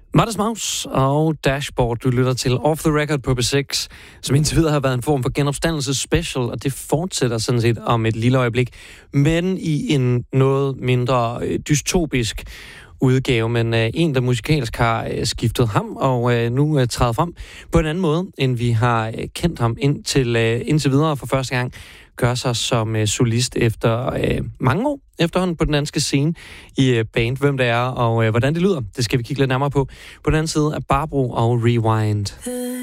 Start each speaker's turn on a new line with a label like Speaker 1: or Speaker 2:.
Speaker 1: Martes Maus og Dashboard, du lytter til Off the Record på B6, som indtil videre har været en form for genopstandelsesspecial, og det fortsætter sådan set om et lille øjeblik, men i en noget mindre dystopisk udgave, men en, der musikalsk har skiftet ham, og nu træder frem på en anden måde, end vi har kendt ham indtil videre for første gang, gør sig som solist efter mange år efterhånden på den danske scene i band. Hvem det er og hvordan det lyder, det skal vi kigge lidt nærmere på. På den anden side er Barbro og Rewind.